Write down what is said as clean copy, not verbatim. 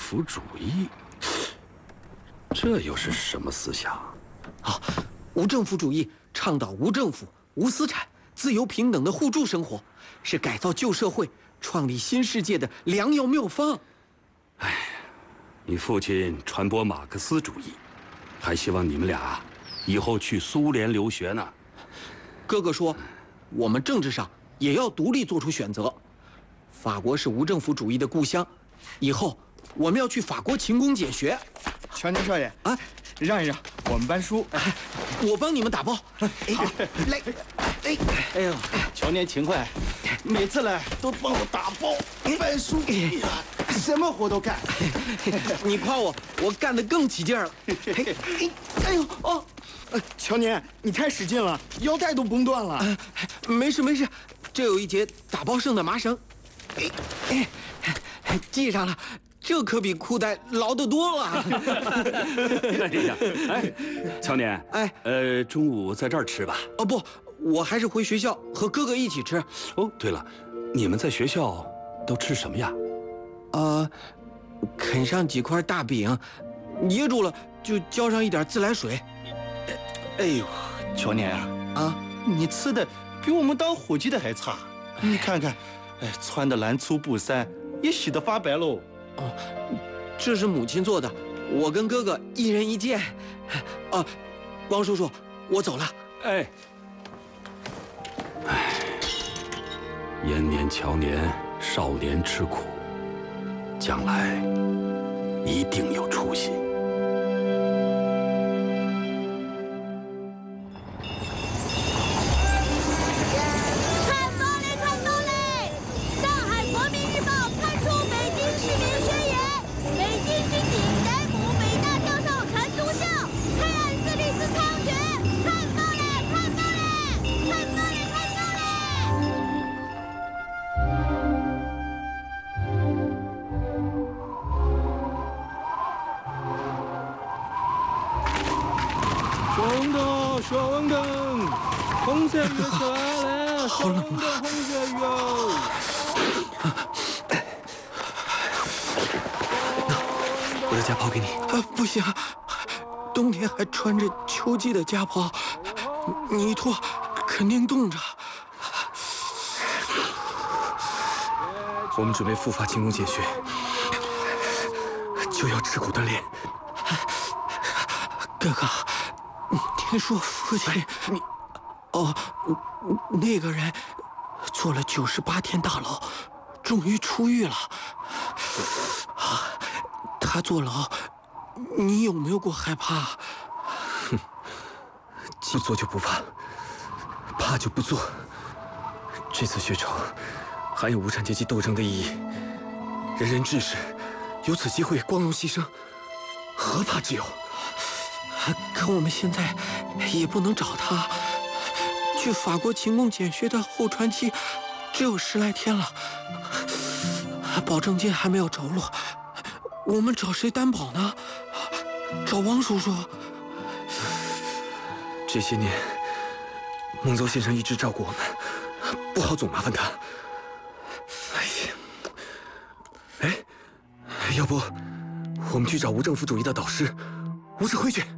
府主义，这又是什么思想？ 啊，无政府主义倡导无政府、无私产、自由平等的互助生活，是改造旧社会、创立新世界的良药妙方。 哎，你父亲传播马克思主义，还希望你们俩以后去苏联留学呢。 哥哥说，我们政治上也要独立做出选择。法国是无政府主义的故乡，以后我们要去法国勤工俭学。 乔年少爷啊， 让一让，我们搬书。 我帮你们打包。好，来， 哎呦，乔年勤快，每次来都帮我打包搬书，什么活都干。 你夸我，我干得更起劲儿了。哎呦哦， 乔年，你太使劲了，腰带都崩断了。 没事没事，这有一节打包剩的麻绳。系上了，这可比裤带牢得多了。 哎，乔年，中午在这儿吃吧。 哦不，我还是回学校和哥哥一起吃。 哦，对了，你们在学校都吃什么呀？ 啃上几块大饼，噎住了就浇上一点自来水。 哎呦，乔年啊，你吃的比我们当伙计的还差。你看看，穿的蓝粗布衫也洗得发白喽。 哦，这是母亲做的，我跟哥哥一人一件。王叔叔，我走了。 哎，延年乔年，少年吃苦，将来一定有出息。 熊灯，红色鱼出来了！ 好冷啊！ 红色鱼哦！ 我的家袍给你。不行，冬天还穿着秋季的家袍，你一脱肯定冻着。我们准备复发勤工俭学，就要吃苦锻炼。哥哥，听说父亲你那个人坐了98天大牢，终于出狱了。他坐牢，你有没有过害怕？哼，不做就不怕，怕就不做。这次血仇还有无产阶级斗争的意义，人人志士有此机会光荣牺牲，何怕之有？可我们现在也不能找他。去法国勤工俭学的后传期只有10来天了，保证金还没有着落，我们找谁担保呢？找王叔叔。这些年，孟邹先生一直照顾我们，不好总麻烦他。哎，要不我们去找无政府主义的导师吴志辉去？